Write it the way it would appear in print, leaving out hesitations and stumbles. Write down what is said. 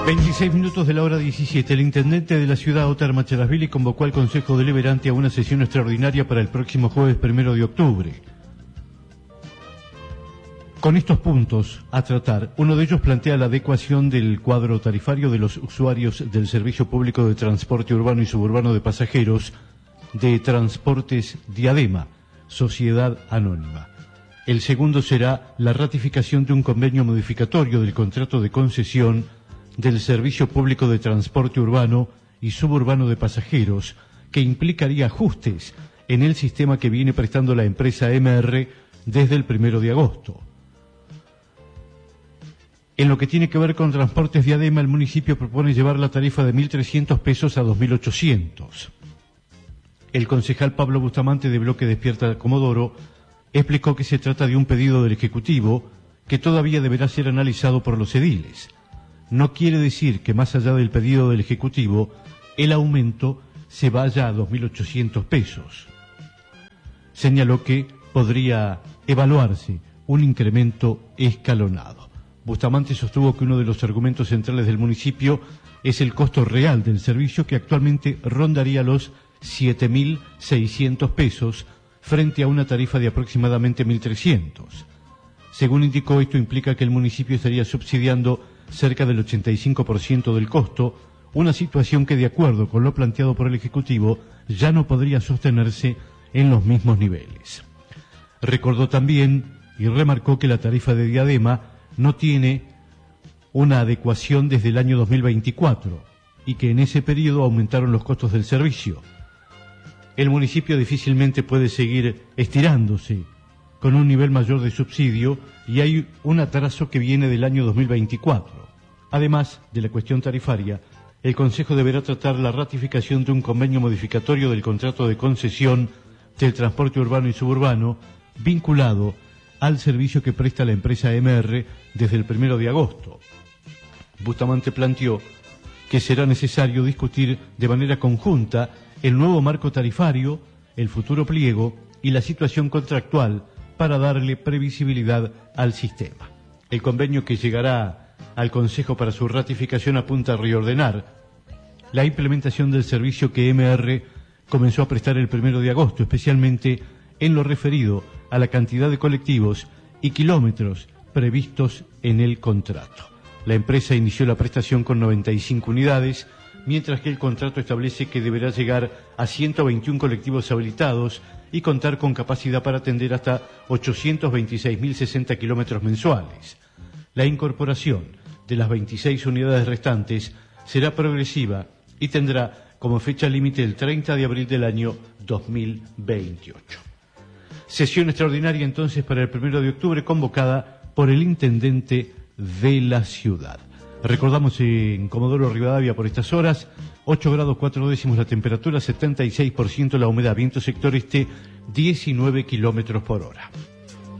26 minutos de la hora 17. El intendente de la ciudad, Óscar Machalashvili, convocó al Consejo Deliberante a una sesión extraordinaria para el próximo jueves 1 de octubre. Con estos puntos a tratar, uno de ellos plantea la adecuación del cuadro tarifario de los usuarios del Servicio Público de Transporte Urbano y Suburbano de Pasajeros de Transportes Diadema, Sociedad Anónima. El segundo será la ratificación de un convenio modificatorio del contrato de concesión del Servicio Público de Transporte Urbano y Suburbano de Pasajeros, que implicaría ajustes en el sistema que viene prestando la empresa MR desde el 1 de agosto. En lo que tiene que ver con Transportes Diadema, el municipio propone llevar la tarifa de 1.300 pesos a 2.800. El concejal Pablo Bustamante, de Bloque Despierta Comodoro, explicó que se trata de un pedido del Ejecutivo que todavía deberá ser analizado por los ediles. No quiere decir que más allá del pedido del Ejecutivo, el aumento se vaya a 2.800 pesos. Señaló que podría evaluarse un incremento escalonado. Bustamante sostuvo que uno de los argumentos centrales del municipio es el costo real del servicio, que actualmente rondaría los 7.600 pesos frente a una tarifa de aproximadamente 1.300. Según indicó, esto implica que el municipio estaría subsidiando cerca del 85% del costo, una situación que, de acuerdo con lo planteado por el Ejecutivo, ya no podría sostenerse en los mismos niveles. Recordó también y remarcó que la tarifa de Diadema no tiene una adecuación desde el año 2024 y que en ese periodo aumentaron los costos del servicio. El municipio difícilmente puede seguir estirándose con un nivel mayor de subsidio y hay un atraso que viene del año 2024. Además de la cuestión tarifaria, el Consejo deberá tratar la ratificación de un convenio modificatorio del contrato de concesión del transporte urbano y suburbano vinculado al servicio que presta la empresa MR desde el 1 de agosto. Bustamante planteó que será necesario discutir de manera conjunta el nuevo marco tarifario, el futuro pliego y la situación contractual para darle previsibilidad al sistema. El convenio que llegará al Consejo para su ratificación apunta a reordenar la implementación del servicio que MR comenzó a prestar el 1 de agosto, especialmente en lo referido a la cantidad de colectivos y kilómetros previstos en el contrato. La empresa inició la prestación con 95 unidades, mientras que el contrato establece que deberá llegar a 121 colectivos habilitados y contar con capacidad para atender hasta 826.060 kilómetros mensuales. La incorporación de las 26 unidades restantes será progresiva y tendrá como fecha límite el 30 de abril del año 2028. Sesión extraordinaria entonces para el 1 de octubre, convocada por el intendente de la ciudad. Recordamos en Comodoro Rivadavia por estas horas, 8 grados 4 décimos la temperatura, 76% la humedad, viento sector este, 19 kilómetros por hora.